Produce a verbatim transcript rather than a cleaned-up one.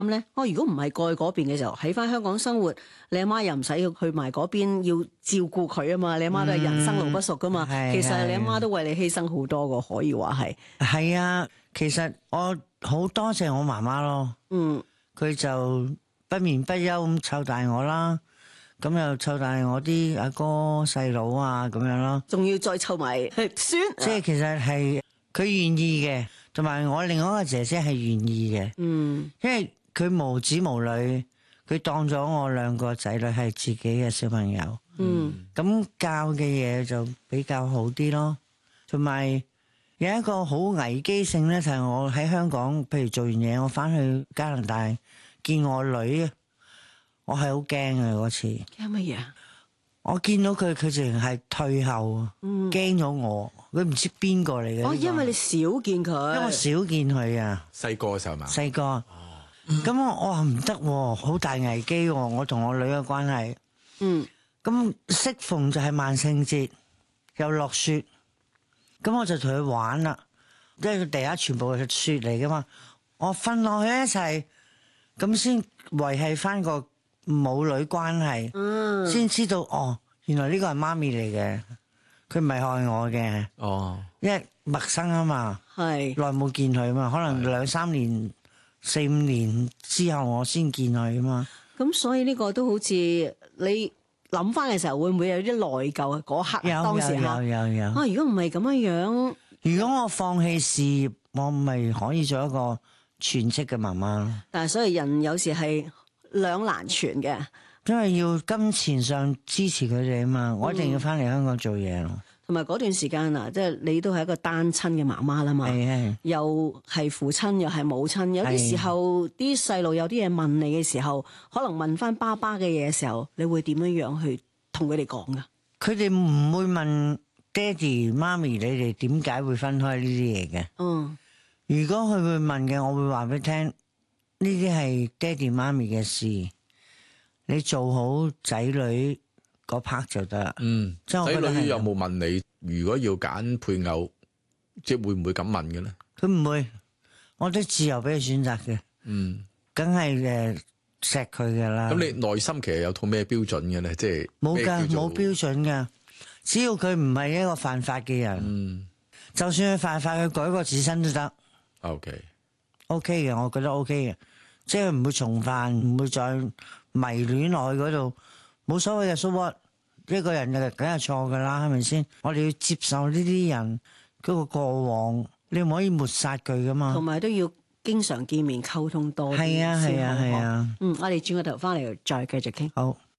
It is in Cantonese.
咁咧，哦，如果唔係過去嗰邊嘅時候，喺翻香港生活，你阿媽又唔使去埋嗰邊要照顧佢啊嘛，你阿媽都係人生路不熟噶嘛， 嗯、 其實你阿媽都為你犧牲好多個，可以話係。 係啊，其實我好多謝我媽媽咯，嗯，佢就不眠不休咁湊大我啦，咁又湊大我啲阿哥細佬啊咁樣咯， 仲要再湊埋孫， 即係其實係佢願意嘅，同埋我另外一個姐姐係願意嘅，嗯，因為佢無子無女，佢當咗我兩個仔女係自己嘅小朋友，嗯，咁教嘅嘢就比較好啲咯，同埋有一個好危機性咧，就係我喺香港，譬如做完嘢，我翻去加拿大見我女，我係好驚嘅嗰次。 驚乜嘢啊？ 我見到佢，佢淨係退後，驚咗我，佢唔知邊個嚟嘅。 哦，因為你少見佢， 因為我少見佢啊。 細個嘅時候嘛。 細個。咁我我話唔得，好大危機喎！我同我女嘅關係。嗯。咁適逢就係萬聖節，又落雪，咁我就同佢玩啦。因為佢地下全部係雪嚟噶嘛，我瞓落去一齊，咁先維繫翻個母女關係。嗯。先知道哦，原來呢個係媽咪嚟嘅，佢唔係害我嘅。哦。因為陌生啊嘛。係。耐冇見佢啊嘛，可能兩三年。四五年之後我先見佢啊嘛， 咁所以呢個都好似你諗翻嘅時候，會唔會有啲內疚啊？嗰刻有當時有有有有啊！如果唔係咁樣樣， 如果我放棄事業，我咪可以做一個全職嘅媽媽咯。 但係所以人有時係兩難全嘅， 因為要金錢上支持佢哋啊嘛，我一定要翻嚟香港做嘢咯。 同埋嗰段時間啊，即係你都係一個單親嘅媽媽啦嘛，又係父親又係母親，有啲時候啲細路有啲嘢問你嘅時候，可能問翻爸爸嘅嘢嘅時候，你會點樣樣去同佢哋講噶？ 佢哋唔會問爹哋媽咪，你哋點解會分開呢啲嘢嘅？嗯，如果佢會問嘅，我會話俾佢聽，呢啲係爹哋媽咪嘅事，你做好仔女嗰 part 就得啦。嗯， 仔女有冇問你？如果要揀配偶，即係會唔會咁問嘅咧？ 佢唔會，我都自由俾佢選擇嘅。嗯，梗係誒錫佢噶啦。 咁你內心其實有套咩標準嘅咧？即係冇噶，冇標準噶。只要佢唔係一個犯法嘅人，嗯，就算佢犯法，佢改過自身都得。OK，OK 嘅，我覺得 OK 嘅，即係唔會重犯，唔會再迷戀落去嗰度。冇所謂嘅，so what？一個人就梗係錯噶啦，係咪先？我哋要接受呢啲人嗰個過往，你唔可以抹殺佢噶嘛。 同埋都要經常見面溝通多啲。 係啊係啊係啊。 嗯，我哋轉個頭翻嚟再繼續傾。 好。